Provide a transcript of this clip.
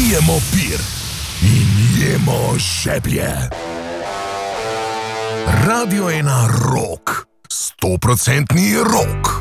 pijemo pir in jemo žeblje. Radio 1 Rock, 100% rock.